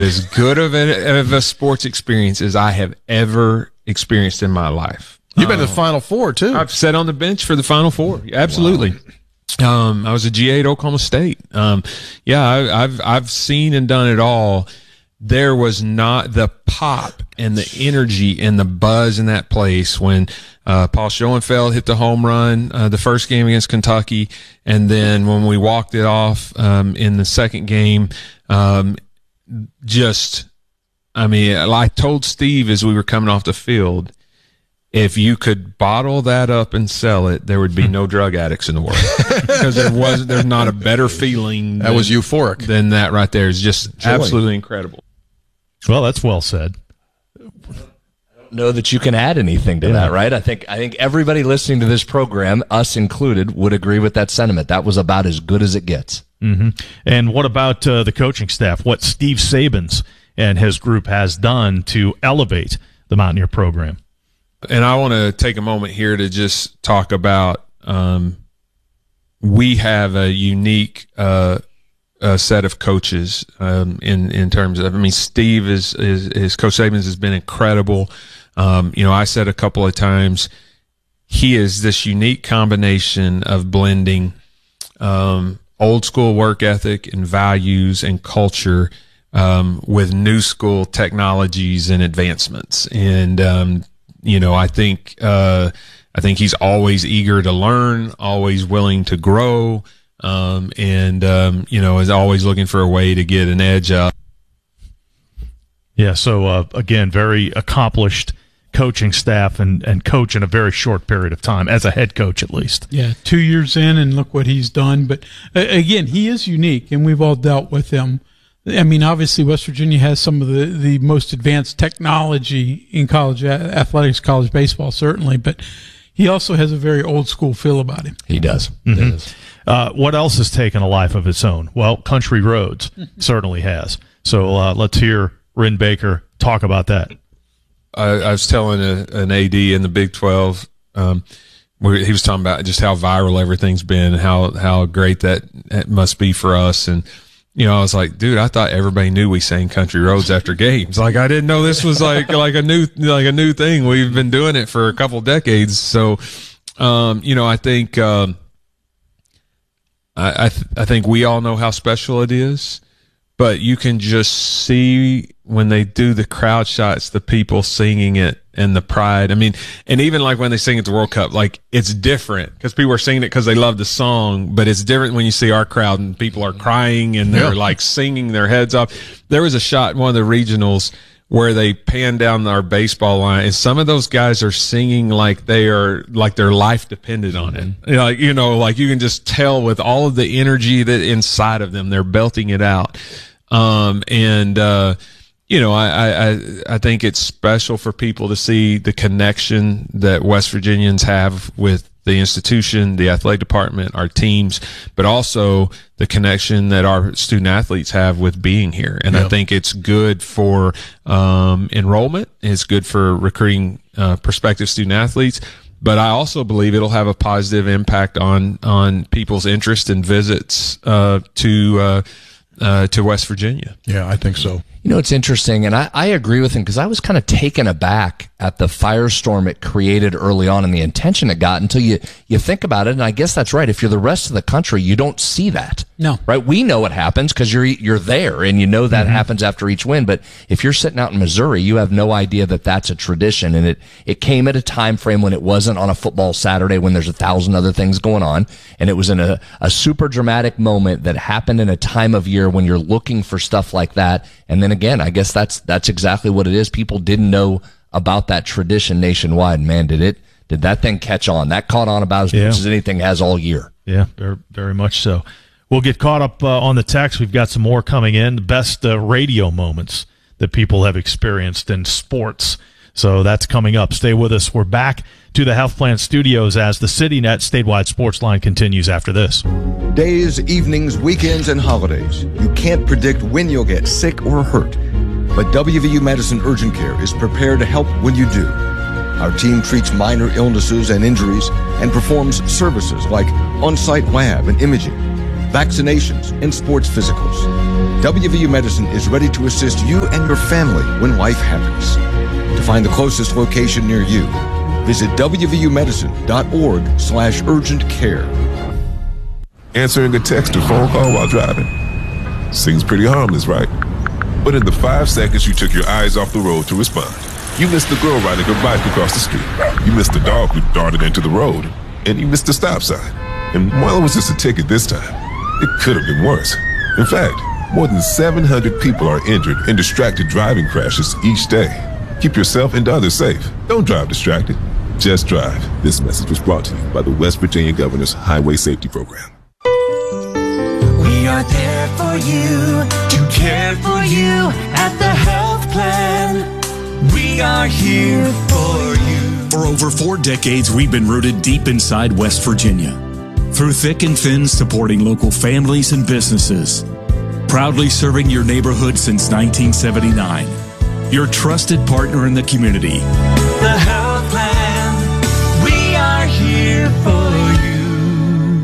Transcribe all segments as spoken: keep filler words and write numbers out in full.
As good of a, of a sports experience as I have ever experienced in my life. You've been um, to the Final Four, too. I've sat on the bench for the Final Four. Absolutely. Wow. Um, I was a G A at Oklahoma State. Um, yeah, I, I've I've seen and done it all. There was not the pop and the energy and the buzz in that place when uh, Paul Schoenfeld hit the home run uh, the first game against Kentucky, and then when we walked it off um, in the second game, um, just, I mean, I told Steve as we were coming off the field, if you could bottle that up and sell it, there would be no drug addicts in the world, because there was there's not a better feeling. That than, was euphoric. Than that right there. It's just Joy. Absolutely incredible. Well, that's well said. I don't know that you can add anything to yeah. that, right? I think I think everybody listening to this program, us included, would agree with that sentiment. That was about as good as it gets. Mm-hmm. And what about uh, the coaching staff? What Steve Sabins and his group has done to elevate the Mountaineer program? And I want to take a moment here to just talk about um, we have a unique uh, uh, set of coaches um, in in terms of. I mean, Steve is is, is Coach Sabins has been incredible. Um, you know, I said a couple of times he is this unique combination of blending um, old school work ethic and values and culture um, with new school technologies and advancements. And um, you know, I think uh, I think he's always eager to learn, always willing to grow, um, and um, you know, is always looking for a way to get an edge up. Yeah. So uh, again, very accomplished coaching staff and and coach in a very short period of time, as a head coach at least. Yeah, two years in, and look what he's done. But uh, again, he is unique, and we've all dealt with him. I mean, obviously, West Virginia has some of the, the most advanced technology in college athletics, college baseball, certainly, but he also has a very old school feel about him. He does. Mm-hmm. He does. Uh, what else has taken a life of its own? Well, Country Roads certainly has. So uh, let's hear Ren Baker talk about that. I, I was telling a, an A D in the Big twelve, um, where he was talking about just how viral everything's been, and how, how great that it must be for us. And, you know, I was like, dude, I thought everybody knew we sang Country Roads after games. Like, I didn't know this was like, like a new, like a new thing. We've been doing it for a couple decades. So, um, you know, I think, um, I, I, th- I think we all know how special it is, but you can just see when they do the crowd shots, the people singing it and the pride. I mean, and even like when they sing at the World Cup, like it's different because people are singing it because they love the song, but it's different when you see our crowd and people are crying and they're yeah. like singing their heads off. There was a shot in one of the regionals where they pan down our baseball line, and some of those guys are singing like they are, like their life depended on it. You know, like, you know, like you can just tell with all of the energy that inside of them, they're belting it out. Um, and, uh, you know, I, I, I think it's special for people to see the connection that West Virginians have with the institution, the athletic department, our teams, but also the connection that our student athletes have with being here. And yep. I think it's good for um, enrollment. It's good for recruiting uh, prospective student athletes. But I also believe it'll have a positive impact on on people's interest and visits uh, to uh, uh, to West Virginia. Yeah, I think so. You know, it's interesting, and I, I agree with him because I was kind of taken aback at the firestorm it created early on and the attention it got until you, you think about it, and I guess that's right. If you're the rest of the country, you don't see that. No. Right? We know what happens because you're you're there, and you know that mm-hmm. happens after each win, but if you're sitting out in Missouri, you have no idea that that's a tradition, and it, it came at a time frame when it wasn't on a football Saturday when there's a thousand other things going on, and it was in a, a super dramatic moment that happened in a time of year when you're looking for stuff like that, and then again, I guess that's that's exactly what it is. People didn't know about that tradition nationwide. Man, did it did that thing catch on? That caught on about as yeah. much as anything has all year. Yeah, very, very much so. We'll get caught up uh, on the text. We've got some more coming in. The best uh, radio moments that people have experienced in sports. So that's coming up. Stay with us. We're back to the Health Plan Studios as the CityNet statewide sports line continues after this. Days, evenings, weekends, and holidays. You can't predict when you'll get sick or hurt. But W V U Medicine Urgent Care is prepared to help when you do. Our team treats minor illnesses and injuries and performs services like on-site lab and imaging, vaccinations, and sports physicals. W V U Medicine is ready to assist you and your family when life happens. To find the closest location near you, visit w v u medicine dot org slash urgent care. Answering a text or phone call while driving seems pretty harmless, right? But in the five seconds you took your eyes off the road to respond, you missed the girl riding her bike across the street. You missed the dog who darted into the road. And you missed the stop sign. And while it was just a ticket this time, it could have been worse. In fact, more than seven hundred people are injured in distracted driving crashes each day. Keep yourself and others safe. Don't drive distracted. Just drive. This message was brought to you by the West Virginia Governor's Highway Safety Program. We are there for you, to care for you at the health plan. We are here for you. For over four decades, we've been rooted deep inside West Virginia. Through thick and thin, supporting local families and businesses. Proudly serving your neighborhood since nineteen seventy-nine. Your trusted partner in the community. The health plan. We are here for you.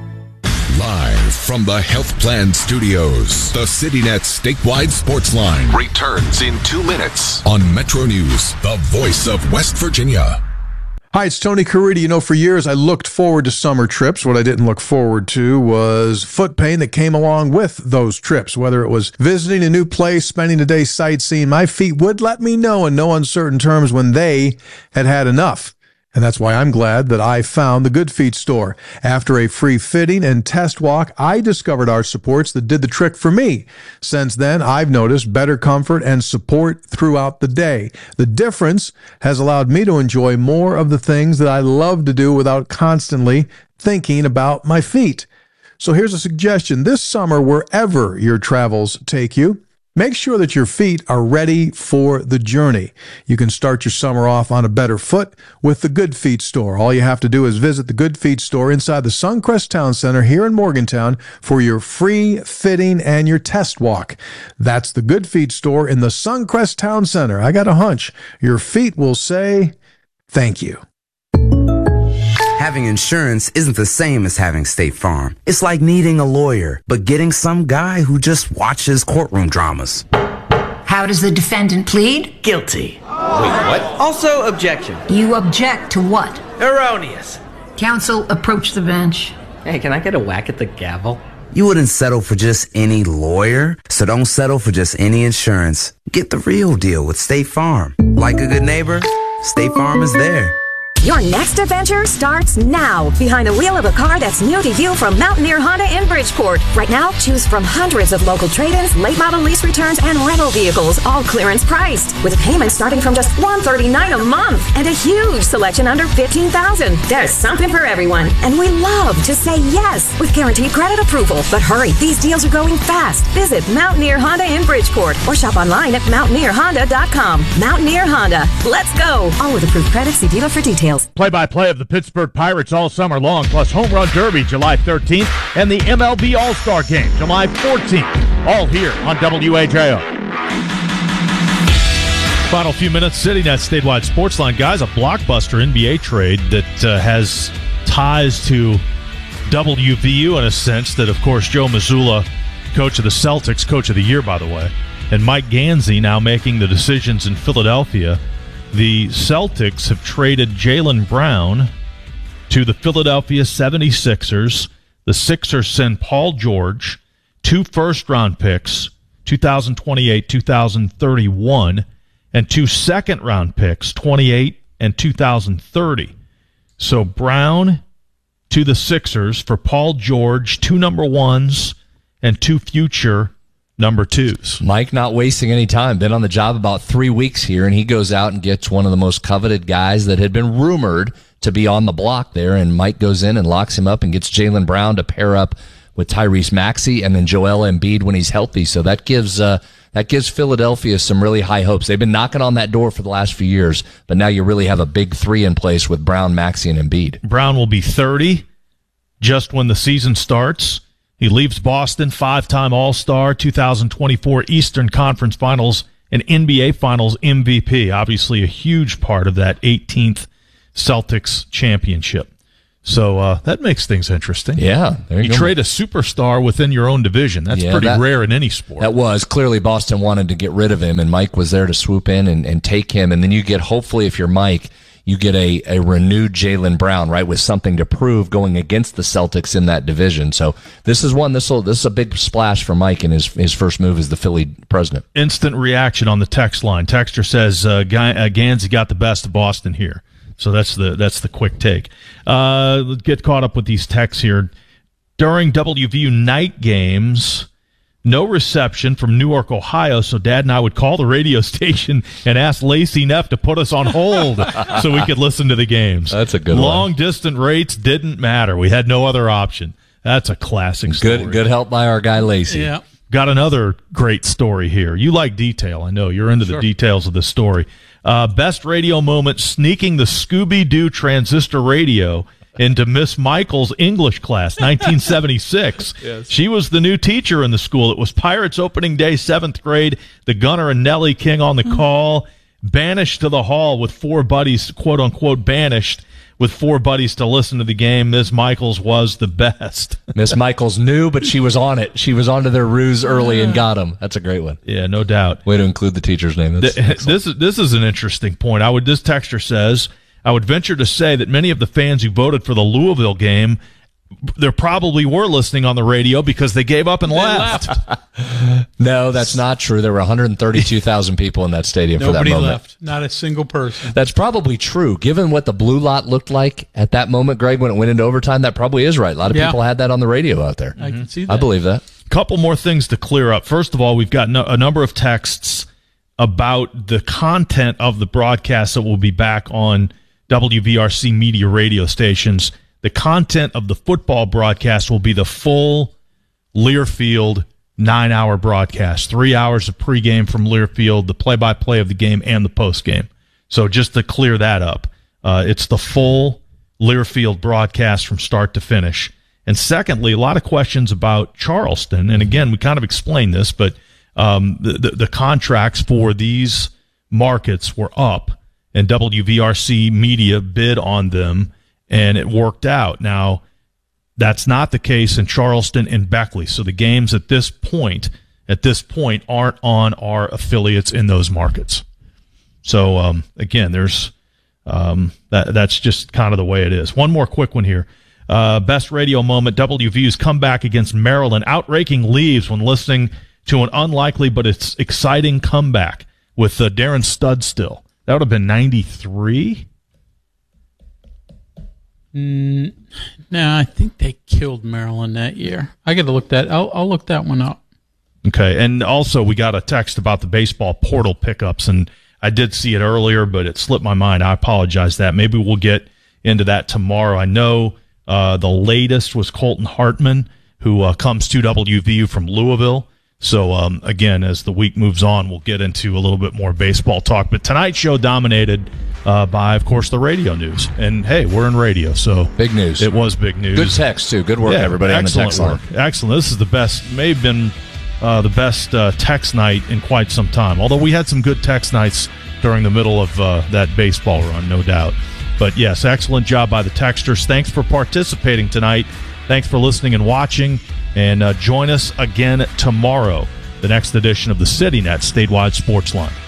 Live from the Health Plan Studios, the CityNet statewide sports line returns in two minutes on Metro News, the voice of West Virginia. Hi, it's Tony Caridi. You know, for years I looked forward to summer trips. What I didn't look forward to was foot pain that came along with those trips. Whether it was visiting a new place, spending a day sightseeing, my feet would let me know in no uncertain terms when they had had enough. And that's why I'm glad that I found the Good Feet store. After a free fitting and test walk, I discovered our supports that did the trick for me. Since then, I've noticed better comfort and support throughout the day. The difference has allowed me to enjoy more of the things that I love to do without constantly thinking about my feet. So here's a suggestion. This summer, wherever your travels take you, make sure that your feet are ready for the journey. You can start your summer off on a better foot with the Good Feet store. All you have to do is visit the Good Feet store inside the Suncrest Town Center here in Morgantown for your free fitting and your test walk. That's the Good Feet store in the Suncrest Town Center. I got a hunch your feet will say thank you. Having insurance isn't the same as having State Farm. It's like needing a lawyer, but getting some guy who just watches courtroom dramas. How does the defendant plead? Guilty. Wait, what? Also, objection. You object to what? Erroneous. Counsel, approach the bench. Hey, can I get a whack at the gavel? You wouldn't settle for just any lawyer, so don't settle for just any insurance. Get the real deal with State Farm. Like a good neighbor, State Farm is there. Your next adventure starts now, behind the wheel of a car that's new to you from Mountaineer Honda in Bridgeport. Right now, choose from hundreds of local trade-ins, late model lease returns, and rental vehicles, all clearance priced, with payments starting from just one hundred thirty-nine dollars a month, and a huge selection under fifteen thousand dollars. There's something for everyone, and we love to say yes with guaranteed credit approval. But hurry, these deals are going fast. Visit Mountaineer Honda in Bridgeport or shop online at mountaineer honda dot com. Mountaineer Honda, let's go. All with approved credit. See dealer for details. Play-by-play of the Pittsburgh Pirates all summer long, plus Home Run Derby July thirteenth and the M L B All-Star Game July fourteenth. All here on W H A O. Final few minutes, CityNet statewide sports line. Guys, a blockbuster N B A trade that uh, has ties to W V U in a sense that, of course, Joe Mazzulla, coach of the Celtics, coach of the year, by the way, and Mike Gansey now making the decisions in Philadelphia. The Celtics have traded Jaylen Brown to the Philadelphia seventy-sixers. The Sixers send Paul George, two first-round picks, two thousand twenty-eight, two thousand thirty-one, and two second-round picks, twenty-eight and two thousand thirty. So Brown to the Sixers for Paul George, two number ones, and two future number twos. Mike not wasting any time. Been on the job about three weeks here, and he goes out and gets one of the most coveted guys that had been rumored to be on the block there, and Mike goes in and locks him up and gets Jaylen Brown to pair up with Tyrese Maxey and then Joel Embiid when he's healthy. So that gives uh, that gives Philadelphia some really high hopes. They've been knocking on that door for the last few years, but now you really have a big three in place with Brown, Maxey, and Embiid. Brown will be thirty just when the season starts. He leaves Boston, five-time All-Star, two thousand twenty-four Eastern Conference Finals and N B A Finals M V P. Obviously a huge part of that eighteenth Celtics championship. So uh, that makes things interesting. Yeah. There you you go. trade a superstar within your own division. That's Yeah, pretty that- rare in any sport. That was. Clearly, Boston wanted to get rid of him, and Mike was there to swoop in and, and take him. And then you get, hopefully, if you're Mike, you get a, a renewed Jaylen Brown, right, with something to prove going against the Celtics in that division. So this is one, this will, this is a big splash for Mike in his, his first move as the Philly president. Instant reaction on the text line. Texter says, uh, Guy, uh, Gansey got the best of Boston here. So that's the that's the quick take. Uh, let's get caught up with these texts here. During W V U night games, no reception from Newark, Ohio, so Dad and I would call the radio station and ask Lacey Neff to put us on hold so we could listen to the games. That's a good one. Long-distance rates didn't matter. We had no other option. That's a classic story. Good good help by our guy Lacey. Yeah. Got another great story here. You like detail. I know you're into Sure. the details of the story. Uh, best radio moment, sneaking the Scooby-Doo transistor radio into Miss Michael's English class, nineteen seventy-six. Yes. She was the new teacher in the school. It was Pirates opening day, seventh grade. The Gunner and Nellie King on the call. Banished to the hall with four buddies, quote unquote, banished with four buddies to listen to the game. Miss Michaels was the best. Miss Michaels knew, but she was on it. She was onto their ruse early and got him. That's a great one. Yeah, no doubt. Way to include the teacher's name. That's Th- this is this is an interesting point. I would this texter says, I would venture to say that many of the fans who voted for the Louisville game, there probably were listening on the radio because they gave up and They left. left. No, that's not true. There were one hundred thirty-two thousand people in that stadium for that Nobody moment. left. Not a single person. That's probably true. Given what the blue lot looked like at that moment, Greg, when it went into overtime, that probably is right. A lot of Yeah. people had that on the radio out there. I can see that. I believe that. Couple more things to clear up. First of all, we've got no, a number of texts about the content of the broadcast that will be back on W V R C media radio stations. The content of the football broadcast will be the full Learfield nine-hour broadcast, three hours of pregame from Learfield, the play-by-play of the game, and the postgame. So just to clear that up, uh, it's the full Learfield broadcast from start to finish. And secondly, a lot of questions about Charleston. And again, we kind of explained this, but um, the, the, the contracts for these markets were up, and W V R C Media bid on them, and it worked out. Now, that's not the case in Charleston and Beckley. So the games at this point, at this point, aren't on our affiliates in those markets. So um, again, there's um, that. That's just kind of the way it is. One more quick one here. Uh, best radio moment: W V U's comeback against Maryland, outraking Leaves when listening to an unlikely but it's exciting comeback with uh, Darren Studstill. That would have been ninety-three. Mm, no, I think they killed Maryland that year. I got to look that. I'll, I'll look that one up. Okay, and also we got a text about the baseball portal pickups, and I did see it earlier, but it slipped my mind. I apologize that. Maybe we'll get into that tomorrow. I know uh, the latest was Colton Hartman, who uh, comes to W V U from Louisville. So, um, again, as the week moves on, we'll get into a little bit more baseball talk. But tonight's show dominated uh, by, of course, the radio news. And, hey, we're in radio, so big news. It was big news. Good text, too. Good work, yeah, everybody on the text line. Work. Excellent. This is the best, may have been uh, the best uh, text night in quite some time. Although we had some good text nights during the middle of uh, that baseball run, no doubt. But, yes, excellent job by the texters. Thanks for participating tonight. Thanks for listening and watching. And uh, join us again tomorrow, the next edition of the CityNet Statewide Sports Line.